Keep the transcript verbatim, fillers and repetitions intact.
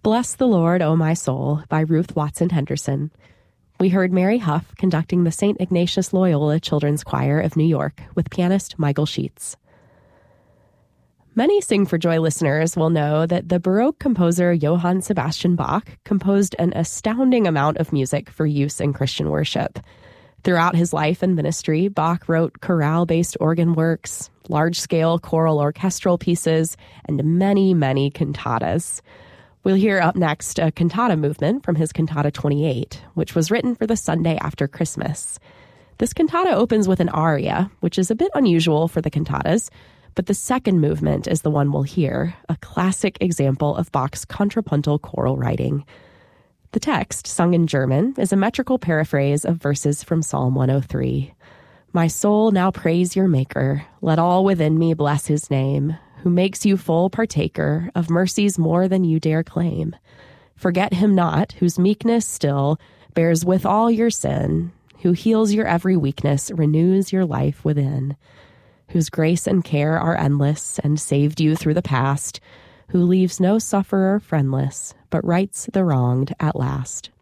Bless the Lord, O My Soul, by Ruth Watson Henderson. We heard Mary Huff conducting the Saint Ignatius Loyola Children's Choir of New York with pianist Michael Sheets. Many Sing for Joy listeners will know that the Baroque composer Johann Sebastian Bach composed an astounding amount of music for use in Christian worship. Throughout his life and ministry, Bach wrote chorale-based organ works, large-scale choral orchestral pieces, and many, many cantatas. We'll hear up next a cantata movement from his Cantata twenty-eight, which was written for the Sunday after Christmas. This cantata opens with an aria, which is a bit unusual for the cantatas, but the second movement is the one we'll hear, a classic example of Bach's contrapuntal choral writing. The text, sung in German, is a metrical paraphrase of verses from Psalm one oh three. My soul now praise your Maker. Let all within me bless his name, who makes you full partaker of mercies more than you dare claim. Forget him not, whose meekness still bears with all your sin, who heals your every weakness, renews your life within, whose grace and care are endless and saved you through the past, who leaves no sufferer friendless, but rights the wronged at last.